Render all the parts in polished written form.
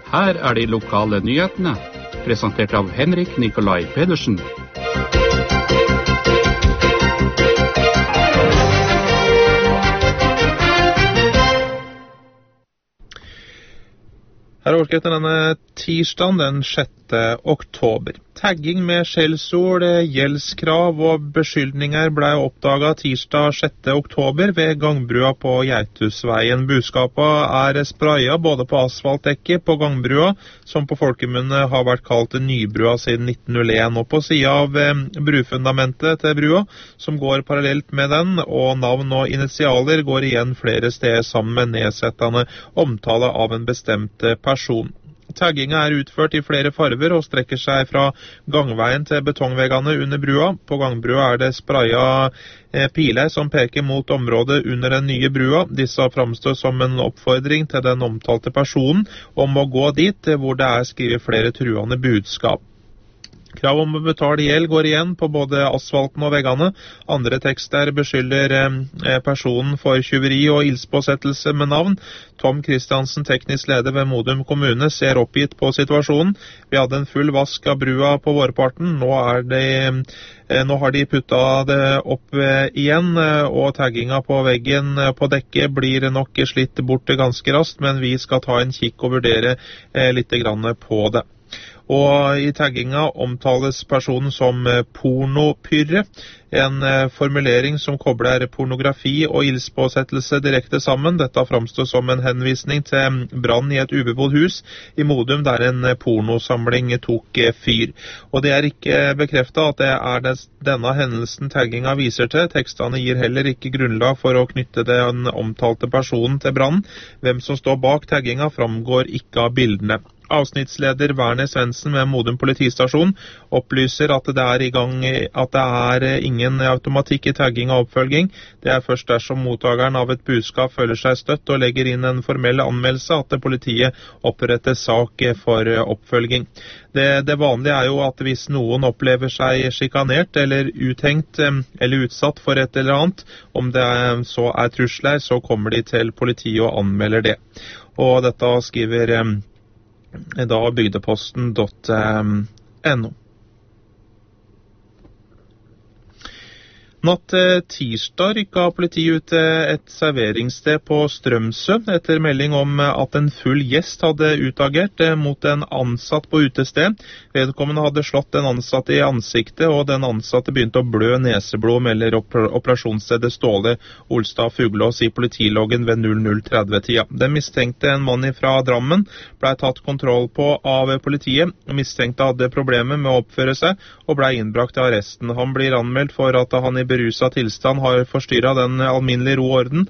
Her de lokale nyhetene, presentert av Henrik Nikolai Pedersen. Her overskriften denne tirsdagen den 6. oktober. Tagging med skjellsord, gjeldskrav og beskyldninger ble oppdaget tirsdag 6. oktober ved gangbrua på Gjertusveien. Budskapet spraya både på asfaltdekket på gangbrua, som på folkemunne har vært kalt Nybrua siden 1901, og på siden av brufundamentet til brua, som går parallelt med den, og navn og initialer går igjen flere steder sammen med nedsettende omtale av en bestemt person. Tagginga utført i flere farver og strekker seg fra gangveien til betongveggene under brua. På gangbrua det spraya piler som peker mot området under den nye brua. Disse framstår som en oppfordring til den omtalte personen om å gå dit, hvor det skrevet flere truende budskap. Krav om å betale gjeld går igjen på både asfalten og veggene. Andre tekster beskylder personen for tyveri og ildspåsettelse med navn. Tom Kristiansen, teknisk leder ved Modum kommune, ser oppgitt på situasjonen. Vi hadde en full vask av brua på vårparten. Nå har de puttet det opp igjen, og tagginga på veggen på dekket blir nok slitt bort ganske raskt, men vi skal ta en kikk og vurdere litt grann på det. Og i tagginga omtales personen som pornopyrre, en formulering som kobler pornografi og ildspåsettelse direkte sammen. Dette framstår som en henvisning til brann i et ubebodd hus i Modum, der en pornosamling tok fyr. Og det ikke bekreftet at det denne hendelsen tagginga viser til. Tekstene gir heller ikke grunnlag for å knytte den omtalte personen til brann. Hvem som står bak tagginga framgår ikke av bildene. Avsnittsleder Werner Svendsen ved Modum politistasjon opplyser at det ingen automatikk i tagging og oppfølging. Det først dersom mottakeren av et budskap føler seg støtt og legger inn en formell anmeldelse at politiet oppretter sak for oppfølging. Det vanlige jo at hvis noen opplever seg sjikanert eller uthengt eller utsatt for et eller annet, om det så trusler, så kommer de til politiet og anmelder det. Og dette skriver da bygdeposten.no. Natt tirsdag rykket politiet ut et serveringssted på Strømsø etter melding om at en full gjest hadde utagert mot en ansatt på utested. Vedkommende hadde slått den ansatte i ansiktet, og den ansatte begynte å blø neseblod, melder operasjonsstedet Ståle Olstad Fuglås i politiloggen ved 00:30-tida. Den mistenkte, en mann fra Drammen, ble tatt kontroll på av politiet. Mistenkte hadde problemer med å oppføre seg og ble innbrakt til arresten. Han blir anmeldt for at han i beruset tilstand har forstyrret den alminnelige ro og orden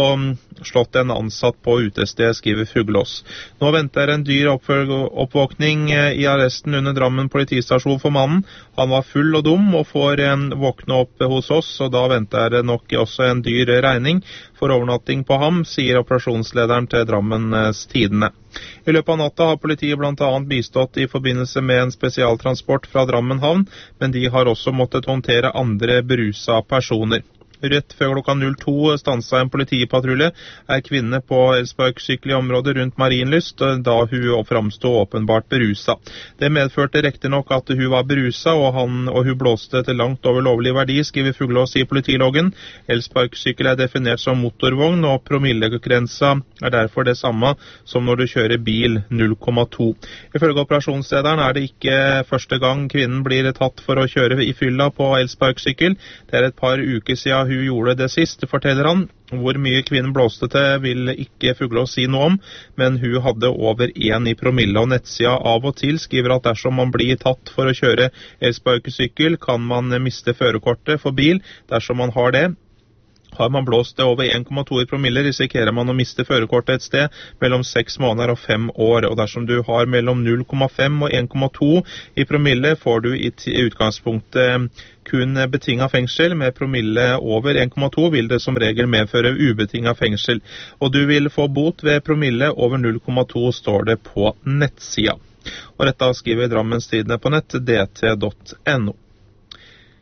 og slått en ansatt på utested, skriver Fuglås. Nå venter en dyr oppvåkning i arresten under Drammen politistasjon for mannen. Han var full og dum og får våkne opp hos oss, og da venter det nok også en dyr regning for overnatting på ham, sier operasjonslederen til Drammens Tidende. I løpet av natta har politiet blant annet bistått i forbindelse med en spesialtransport fra Drammen havn, men de har også måttet håndtere andre berusa personer. Rett før klokka 02 stanset en politipatrulje kvinne på elsparkesykkel i området rundt Marienlyst, da hun framstod åpenbart berusa. Det medførte riktig nok at hun var berusa, og hun blåste til langt over lovlig verdi, skriver Fuglås i politiloggen. Elsparkesykkel definert som motorvogn, og promillegrensa derfor det samme som når du kjører bil, 0,2. Ifølge operasjonslederen det ikke første gang kvinnen blir tatt for å kjøre i fylla på elsparkesykkel. Det et par uker siden hun gjorde det sist, forteller han. Hvor mye kvinnen blåste til vil ikke Fuglås si noe om, men hun hadde over 1 i promille, og nettsida av og til skriver at dersom man blir tatt for å kjøre elsparkesykkel, kan man miste førerkortet for bil dersom man har det. Har man blåst over 1,2 i promille, risikerer man å miste førerkortet et sted mellom 6 måneder og 5 år, og dersom du har mellom 0,5 og 1,2 i promille, får du i utgangspunktet kun betinget fengsel. Med promille over 1,2 vil det som regel medføre ubetinget fengsel, og du vil få bot ved promille over 0,2, står det på nettsida. Og dette skriver Drammens Tidende på nett, dt.no.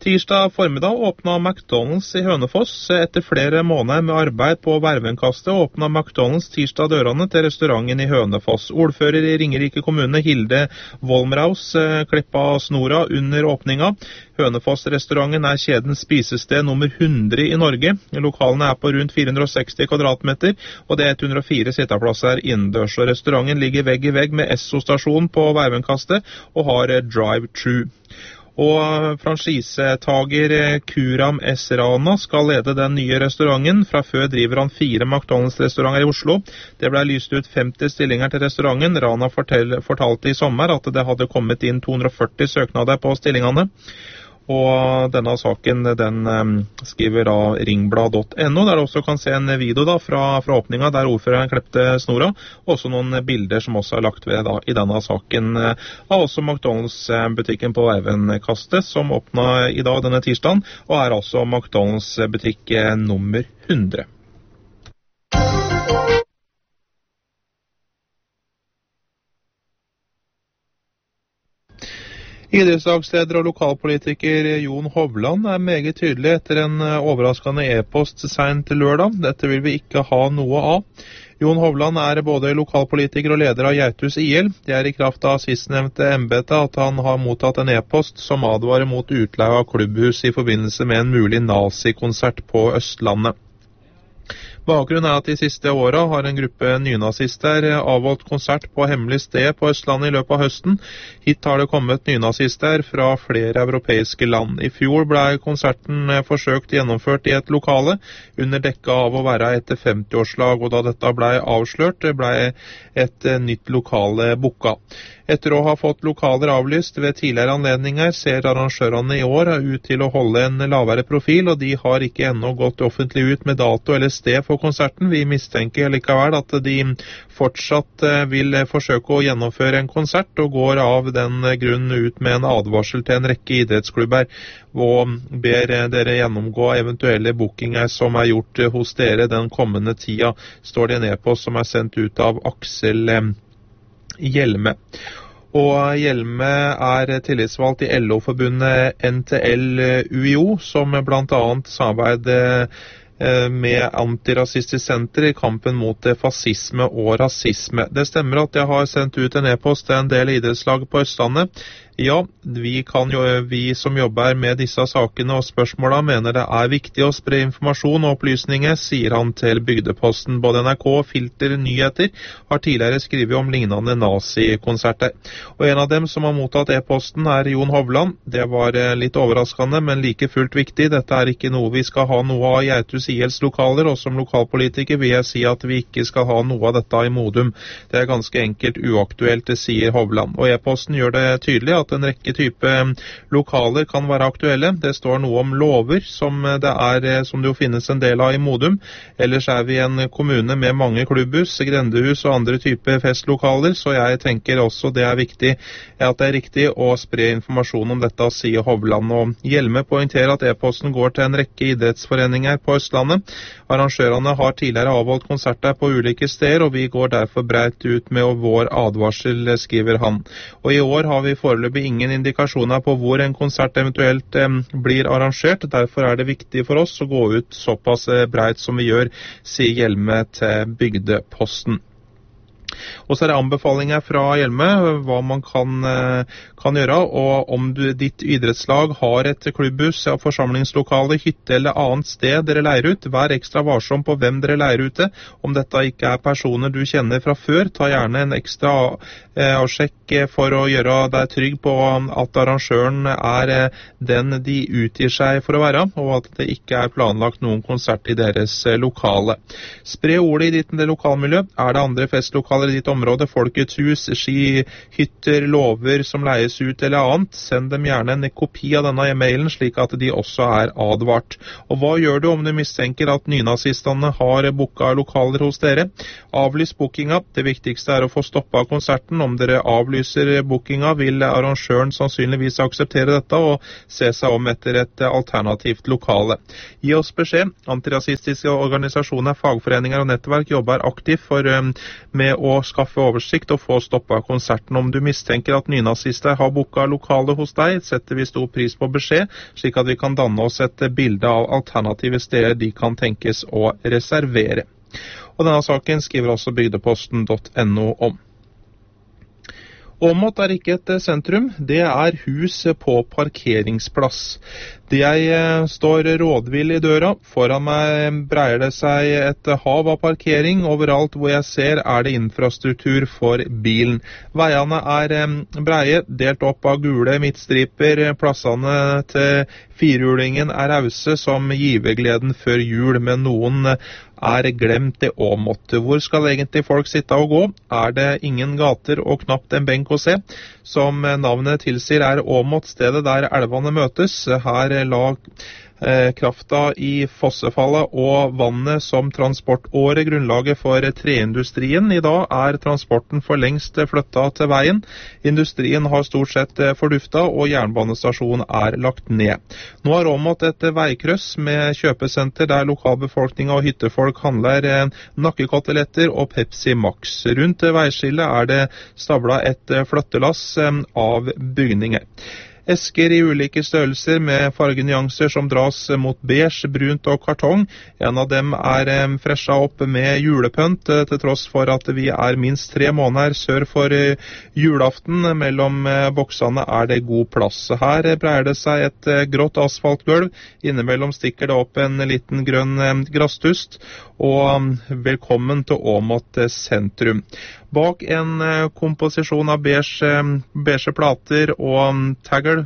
Tirsdag formiddag åpnet McDonald's i Hønefoss. Etter flere måneder med arbeid på Vervenkastet åpnet McDonald's tirsdag dørene til restauranten i Hønefoss. Ordfører i Ringerike kommune Hilde Volmeraus klippa snora under åpninga. Hønefoss-restauranten er kjedens spisested nummer 100 i Norge. Lokalene er på rundt 460 kvadratmeter, og det er 104 sitteplasser innendørs. Og restauranten ligger vegg i vegg med Esso-stasjon på Vervenkastet og har drive-thru. Og franchisetager Kuram S. Rana skal lede den nye restauranten. Fra før driver han 4 McDonald's-restauranter i Oslo. Det ble lyst ut 50 stillinger til restauranten. Rana fortalte i sommer at det hadde kommet inn 240 søknader på stillingene. Og denne saken den skriver da ringblad.no, der du også kan se en video da fra åpninga der ordføreren klepte snora. Også noen bilder som også er lagt ved da i denne saken av også McDonald's-butikken på Vervenkastet, som åpnet i dag denne tirsdagen, og er altså McDonald's-butikk nummer 100. Idrettslagsleder og lokalpolitiker Jon Hovland er meget tydelig etter en overraskende e-post sent lørdag. Dette vil vi ikke ha noe av. Jon Hovland er både lokalpolitiker og leder av Gjerthus IL. Det er i kraft av sistnevnte embete at han har mottatt en e-post som advarer mot utleie av klubbhus i forbindelse med en mulig nazikonsert på Østlandet. Bakgrunnen er at de siste åra har en gruppe nynazister avholdt konsert på hemmelig sted på Østlandet i løpet av høsten. Hit har det kommet nynazister fra flere europeiske land. I fjor ble konserten forsøkt gjennomført i et lokale, under dekka av å være et 50-årslag, og da dette ble avslørt, ble et nytt lokale booka. Etter å ha fått lokaler avlyst ved tidligere anledninger, ser arrangørene i år ut til å holde en lavere profil, og de har ikke ennå gått offentlig ut med dato eller sted for konserten. Vi mistenker likevel at de fortsatt vil forsøke å gjennomføre en konsert, og går av den grunn ut med en advarsel til en rekke idrettsklubber, og ber dere gjennomgå eventuelle bookinger som er gjort hos dere den kommende tida, står det en e-post som er sendt ut av Aksel Hjelme. Og Hjelme er tillitsvalgt i LO-forbundet NTL UiO, som blant annet samarbeider med Antirasistisk Senter i kampen mot fascisme og rasisme. Det stemmer at jeg har sendt ut en e-post til en del idrettslag på Østlandet. Ja, vi som jobber med disse sakene og spørsmålene mener det er viktig å spre informasjon og opplysninger, sier han til Bygdeposten. Både NRK og Filter Nyheter har tidligere skrevet om lignende nazikonserter. Og en av dem som har mottatt e-posten er Jon Hovland. Det var litt overraskende, men like fullt viktig. Dette er ikke noe vi skal ha noe av i Gjerthus ILs lokaler, og som lokalpolitiker vil jeg si at vi ikke skal ha noe av dette i Modum. Det er ganske enkelt uaktuelt, sier Hovland. Og e-posten gjør det tydelig at en rekke type lokaler kan være aktuelle. Det står noe om lover, som det jo finnes en del av i Modum. Ellers er vi en kommune med mange klubbhus, grendehus og andre type festlokaler, så jeg tenker også det er viktig at det er riktig å spre informasjon om dette, sier Hovland. Og Hjelme poengterer at e-posten går til en rekke idrettsforeninger på Østlandet. Arrangørene har tidligere avholdt konserter på ulike steder, og vi går derfor breit ut med vår advarsel, skriver han. Og i år har vi foreløpig ingen indikasjoner på hvor en konsert eventuelt blir arrangert. Derfor er det viktig for oss å gå ut såpass breit som vi gjør, sier Hjelme til Bygdeposten. Og så er det anbefalinger fra Hjelme hva man kan gjøre, og om ditt idrettslag har et klubbhus, forsamlingslokale, hytte eller annet sted dere leier ut, vær ekstra varsom på hvem dere leier ute. Om dette ikke er personer du kjenner fra før, ta gjerne en ekstra avsjekk for å gjøre deg trygg på at arrangøren er den de utgir seg for å være, og at det ikke er planlagt noen konsert i deres lokale. Spre ordet i ditt lokalmiljø. Er det andre festlokaler i ditt område, Folkets hus, ski, hytter, lover som leies ut eller annet, send dem gjerne en kopi av denne e-mailen, slik at de også er advart. Og hva gjør du om du mistenker at nynazistene har booket lokaler hos dere? Avlys bookinga. Det viktigste er å få stoppet konserten. Om dere avlyser bookinga, vil arrangøren sannsynligvis akseptere dette og se seg om etter et alternativt lokale. Gi oss beskjed. Antirasistiske organisasjoner, fagforeninger og nettverk jobber aktivt med å skaffe skaffe oversikt og få stoppet konserten. Om du mistenker at nynazister har booket lokale hos deg, setter vi stor pris på beskjed, slik at vi kan danne oss et bilde av alternative steder de kan tenkes å reservere. Og denne saken skriver også bygdeposten.no om. Åmot er ikke et sentrum, det er hus på parkeringsplass. Jeg står rådvill i døra, foran meg breier det seg et hav av parkering, overalt hvor jeg ser er det infrastruktur for bilen. Veiene er breie, delt opp av gule midtstriper, plassene til firehjulingen er rause som givergleden før jul, men noen er glemt i Åmot. Hvor skal egentlig folk sitte og gå? Er det ingen gater og knapt en benk å se? Som navnet tilsier er Åmot stedet der elvene møtes. Her la krafta i fossefallet og vannet som transportåre grunnlaget for treindustrien. I dag er transporten for lengst flyttet til veien. Industrien har stort sett forduftet, og jernbanestasjonen er lagt ned. Nå har Åmot et veikryss med kjøpesenter der lokalbefolkningen og hyttefolk handler nakkekoteletter og Pepsi Max. Rundt veiskillet er det stablet et flyttelass av bygninger. Esker i ulike størrelser med fargenyanser som dras mot beige, brunt og kartong. En av dem er fresha opp med julepønt, til tross for at vi er minst 3 måneder sør for julaften. Mellom boksene er det god plass. Her breier det seg et grått asfaltgulv. Innimellom stikker det opp en liten grønn grasstust. Og velkommen til Åmot sentrum. Bak en komposisjon av beige plater og tagl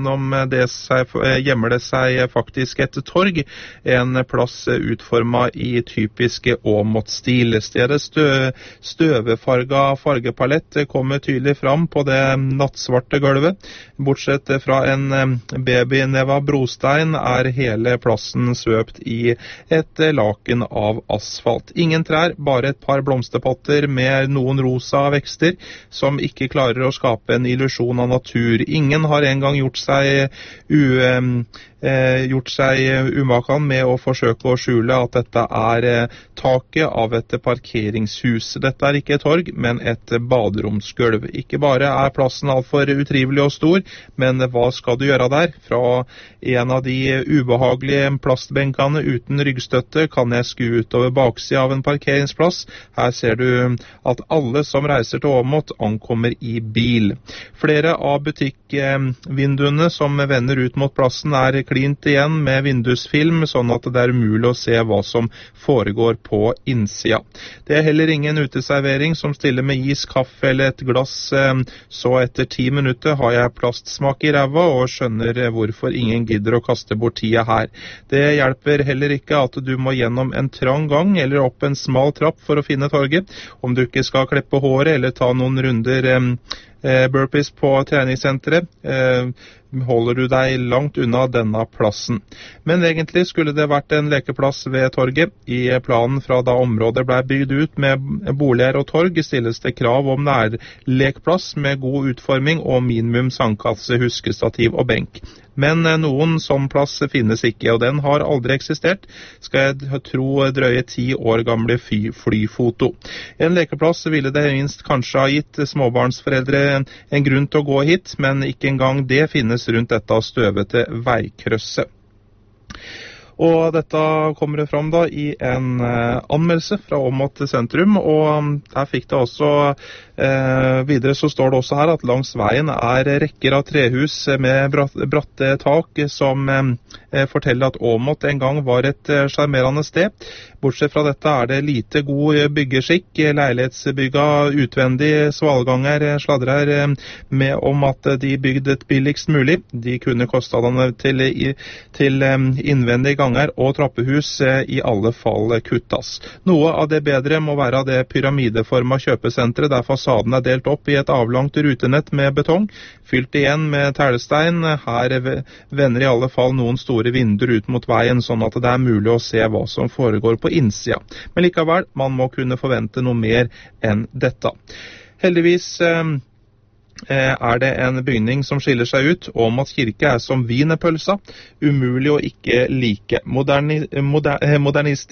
gjemmer det seg faktisk et torg, en plass utformet i typiske Åmot-stil. Stedets støvefarga fargepalett kommer tydelig fram på det nattsvarte gulvet. Bortsett fra en babyneva brostein er hele plassen svøpt i et laken av asfalt. Ingen trær, bare et par blomsterpotter med noen rosa vekster som ikke klarer å skape en illusjon av natur. Ingen har engang gjort seg umaken med å forsøke å skjule at dette er taket av et parkeringshus. Dette er ikke et torg, men et baderomsgulv. Ikke bare er plassen alt for utrivelig og stor, men hva skal du gjøre der? Fra en av de ubehagelige plastbenkene uten ryggstøtte kan jeg skue utover baksiden av en parkeringsplass. Her ser du at alle som reiser til Åmot ankommer i bil. Flere av butikkvinduene som vender ut mot plassen er klint igjen med vindusfilm, sånn at det er umulig å se hva som foregår på innsida. Det er heller ingen uteservering som stiller med is, kaffe eller et glass, så etter 10 minutter har jeg plastsmak i ræva og skjønner hvorfor ingen gidder å kaste bort tida her. Det hjelper heller ikke at du må gjennom en trang gang eller opp en smal trapp for å finne torget. Om du ikke skal klippe håret eller ta noen runder burpees på treningssenteret, holder du deg langt unna denne plassen. Men egentlig skulle det vært en lekeplass ved torget. I planen fra da området ble bygd ut med boliger og torg stilles det krav om nærlekplass med god utforming og minimum sandkasse, huskestativ og benk. Men noen sånn plass finnes ikke, og den har aldri eksistert, skal jeg tro drøye 10 år gamle flyfoto. En lekeplass ville det minst kanskje ha gitt småbarnsforeldre en grunn til å gå hit, men ikke engang det finnes rundt dette støvete veikrøsset. Og dette kommer det fram da i en anmeldelse fra Åmot sentrum, og her fikk det også videre så står det også her at langs veien er rekker av trehus med bratte tak som forteller at Åmot en gang var et charmerende sted. Bortsett fra dette er det lite god byggeskikk. Leilighetsbygga utvendig svalganger sladrer med om at de bygde billigst mulig. De kunne kostnadene til innvendige ganger og trappehus i alle fall kuttes. Noe av det bedre må være det pyramideforma kjøpesenteret der fasaden er delt opp i et avlangt rutenett med betong, fylt igjen med tælestein. Her vender i alle fall noen store vinduer ut mot veien, sånn at det er mulig å se hva som foregår på innsida. Men likevel, man må kunne forvente noe mer enn dette. Heldigvis er det en bygning som skiller seg ut, Åmot kirke er som wienerpølsa, umulig å ikke like. Modernistisk